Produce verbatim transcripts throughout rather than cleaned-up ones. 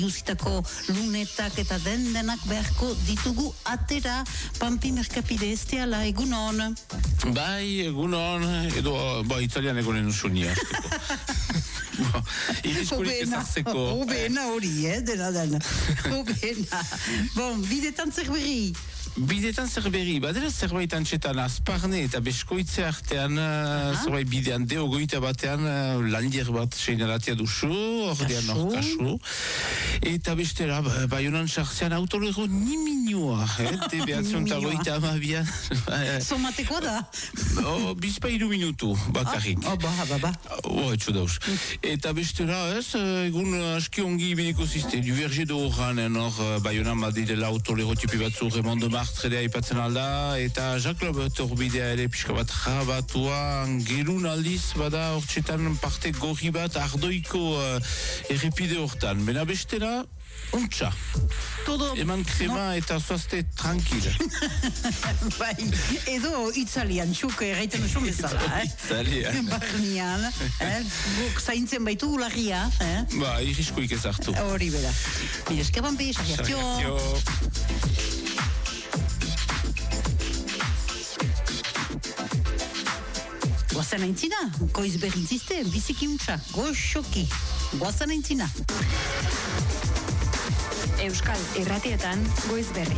Duzitako lunetak eta den denak beharko ditugu atera. Pampi Merkapide esteala, egunon. Bai, egunon, edo, ba, italian egonen usunia. Iriskurik ezartzeko. Obena hori, eh, dena dena. Obena. Bon, bidetan zer berri? Bidetan zer berri, badera zerbait antxetan azparne eta beskoitze artean, uh, zerbait bidean de, ogoita batean uh, landier bat seinalatia duzu, ordean hor kasu. Eta bestera, Baionan sartzean autolego niminua, eh? De behatzion eta goita amabian. Somatekoa da? Oh, bizpa iru minutu, bakarrik. Oh, ba, ba, ba. Oh, etxu dauz. Eta bestera, ez, egun aski ongi ibidiko ziste, du berger de horranen hor, Baionan badirela autolego tipi batzu, Raymond de Martredea ipatzen alda, eta Jacques Lobet horbidea ere pixka bat jabatua, gerun aldiz, bada hortxetan parte gorri bat ardoiko uh, errepide hortan. Bena bestera, untxa. Todo... Eman krema no? Eta zoazte tranquil. Bai, edo itzalian, txuk erraiten duzu bezala, eh? Itzalian. Barnian, eh? Guk zaintzen baitu ularria, eh? Ba, irriskuik ez hartu. Hori bera. Mire, eskaban behi, xagertio. Guazan aintzina, goiz berrintziste, biziki untxa, goxoki, guazan aintzina. Euskal Irratietan goiz berri.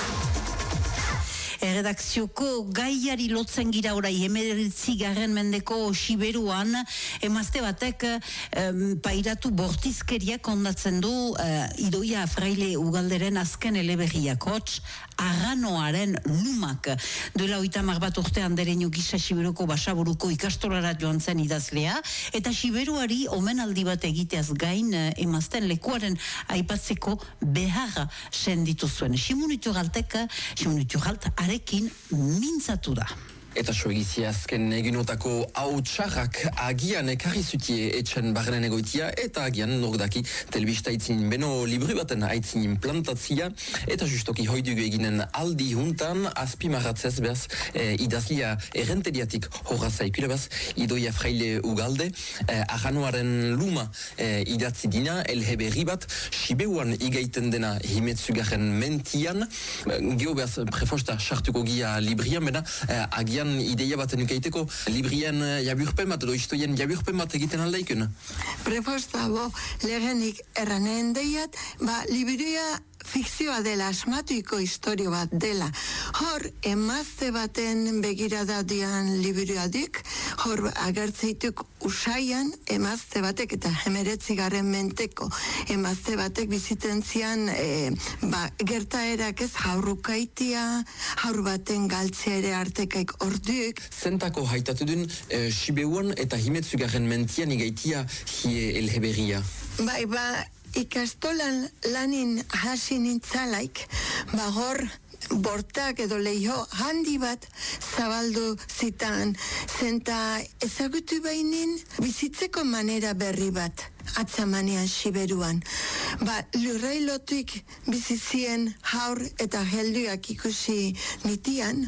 Erredakzioko gaiari lotzen gira orai hemeretzi garren mendeko Siberuan, emazte batek um, pairatu bortizkeriak ondatzen du uh, Idoia Fraile Ugalderen azken eleberriak, hots Arranoaren lumak. Duela oitamar bat urte andereño gisa Siberuko basaburuko ikastolara joan zen idazlea, eta Siberuari omenaldi bat egiteaz gain uh, emazten lekuaren aipatzeko beharra senditu zuen. Simunitu galtek, simunitu galt arekin mintzatu da. Eta soegizia azken eginotako hau txarrak agian ekarri zutie etxen barren egoitia, eta agian nordaki telebista aitzinin beno libri baten aitzinin plantatzia, eta justoki hoidugu eginen aldi juntan, azpimarratzez behaz eh, idazlia errentediatik horra zaikule behaz, Idoia Fraile Ugalde, eh, Arranoaren luma eh, idatzi dina, elheberri bat, Sibeuan igaiten dena himetzugaren mentian, eh, geho behaz prefosta sartuko gia librian, bena eh, agian ideia bat nukeiteko librien jaburpen bat edo istoien jaburpen bat egiten aldaikun? Preposta bo, lehenik erranen deiat, ba, liburia fikzioa dela, asmatuiko historio bat dela. Hor, emazte baten begirada dian liburuadik, hor agertzeituk usaian emazte batek eta hemeretzi garren menteko emazte batek biziten zian e, ba, gertaerak ez haurrukaitia, haur baten galtzea ere artekaik orduek. Zentako haitatu duen e, Sibeuan eta himetzu garren mentian igaitia hie elheberia? Bai, ba, ikastolan lanin hasi nintzalaik, bagor bortak edo leio handi bat zabaldu zitan, zenta ezagutu bainin bizitzeko manera berri bat atzamanean Siberuan. Ba, lurrailotik bizizien haur eta helduak ikusi nitian,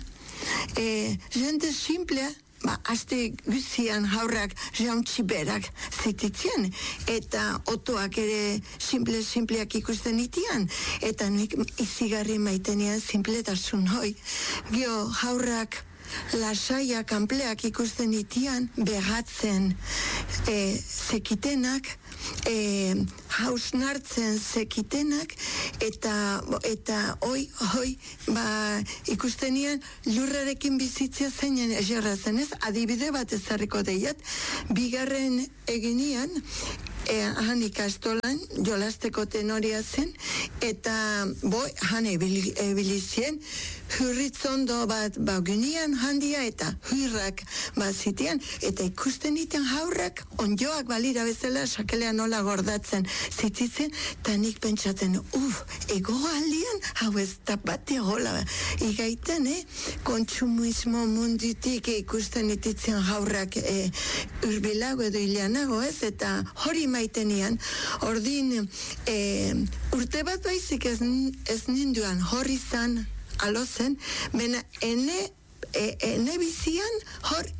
e, jende simplea, ba, aste guzian haurrak jauntzi berak zititzen, eta otoak ere simple-simpleak ikusten itian, eta nik izigarri maitenean simpletasun hoi. Gio haurrak lasaiak ampleak ikusten itian, behatzen e, zekitenak, e, hausnartzen zekitenak, eta eta oi, oi, ba, ikusten nian lurrarekin bizitzia zeinen eserra zen ez, adibide bat ezarriko deiat, bigarren eginian, e, han ikastolan jolasteko tenoria zen, eta bo, han ebilizien, hurritzondo bat bagunian handia eta hurrak bat zitean, eta ikusten iten haurrak onjoak balira bezala sakelean nola gordatzen zitzitzen, eta nik pentsatzen, uf, ego aldian, hau ez tapati hola igaiten, eh? Kontsumismo mundutik ikusten ititzen haurrak eh, urbilago edo hilanago, ez? Eta hori maitenian, ordin eh, urte bat baizik ez, ez ninduan hori zan alo zen, bena ene, e, ene bizian hor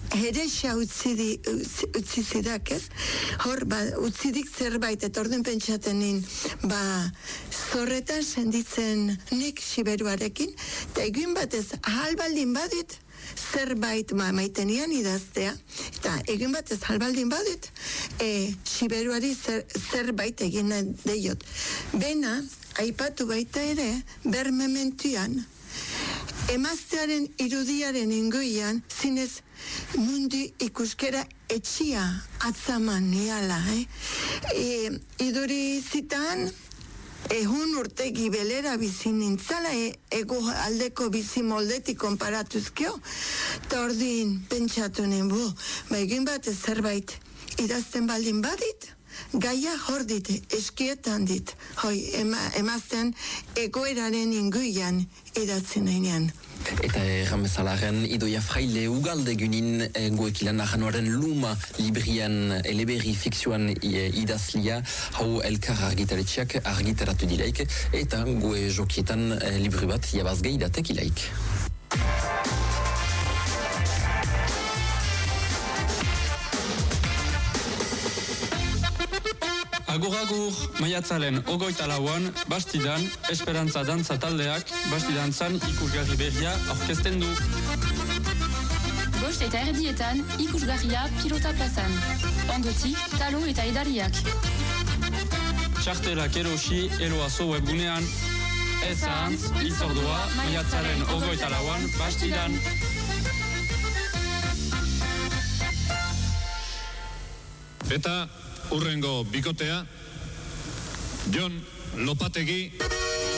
heresa utzi, di, utzi, utzi zidak, ez? Hor, ba, utzidik zerbait, eta orden pentsaten nin, ba, zorretan senditzen nik siberuarekin, eta egin batez, ahal baldin badit, zerbait ma, maitenian idaztea, eta egin batez halbaldin badit, e, siberuari zer, zerbait egin deiot. Bena, aipatu baita ere, bermementuan, emaztearen irudiaren ingoian, zinez mundu ikuskera etxia atzaman niala, eh? E, iduri zitan, ehun urte gibelera bizi nintzala, e, ego aldeko bizi moldetik konparatuzkio, eta ordin pentsatu ninbu, ba egin bat zerbait idazten baldin badit, gaia hor dit, eskietan dit, hoi, ema, emazten egoeraren inguian idatzen nainean. Eta erran bezalaren Idoia Fraile ugalde gunin eh, goekilan ahanoaren Luma librian eleberri fikzioan idazlia hau elkar argitaretxeak argitaratu dilaik eta goe jokietan eh, libri bat jabazge idatek ilaik. Agur agur, maiatzalen ogoita lauan, Bastidan, Esperantza dantza taldeak, Bastidantzan ikusgarri berria aurkezten du. Bost eta erdietan ikusgarria pilota plazan. Ondotik, talo eta edariak. Txartelak erosi, eloazo webgunean. Ez ahantz, itzordua, maiatzalen ogoita lauan, Bastidan. Eta urrengo bikotea, Jon Lopategi.